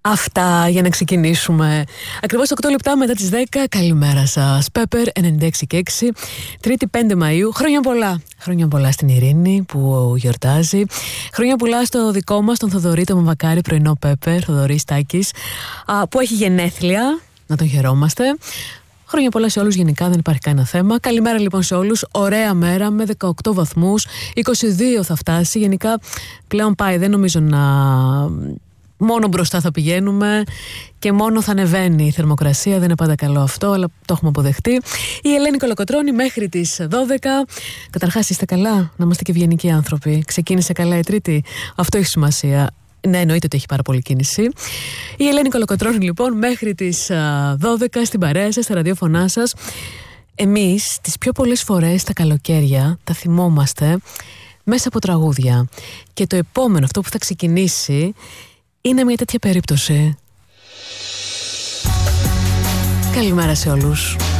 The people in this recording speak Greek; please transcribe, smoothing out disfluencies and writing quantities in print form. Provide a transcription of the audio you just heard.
Αυτά για να ξεκινήσουμε. Ακριβώς 8 λεπτά μετά τις 10. Καλημέρα σας. Pepper 96 και 6. Τρίτη 5 Μαΐου. Χρόνια πολλά. Χρόνια πολλά στην Ειρήνη που γιορτάζει. Χρόνια πολλά στο δικό μας, τον Θοδωρή, τον Μαβακάρη, πρωινό Pepper, Θοδωρή Στάκης, που έχει γενέθλια. Να τον χαιρόμαστε. Χρόνια πολλά σε όλους, γενικά δεν υπάρχει κανένα θέμα. Καλημέρα λοιπόν σε όλους. Ωραία μέρα με 18 βαθμούς. 22 θα φτάσει. Γενικά πλέον πάει. Δεν νομίζω να... Μόνο μπροστά θα πηγαίνουμε και μόνο θα ανεβαίνει η θερμοκρασία. Δεν είναι πάντα καλό αυτό, αλλά το έχουμε αποδεχτεί. Η Ελένη Κολοκοτρώνη μέχρι τις 12. Καταρχάς, είστε καλά? Να είμαστε και ευγενικοί άνθρωποι. Ξεκίνησε καλά η Τρίτη. Αυτό έχει σημασία. Ναι, εννοείται ότι έχει πάρα πολύ κίνηση. Η Ελένη Κολοκοτρώνη λοιπόν μέχρι τις 12 στην παρέα σας, στα ραδιόφωνά σας. Εμείς τις πιο πολλές φορές τα καλοκαίρια τα θυμόμαστε μέσα από τραγούδια. Και το επόμενο, αυτό που θα ξεκινήσει, είναι μια τέτοια περίπτωση. Καλημέρα σε όλους.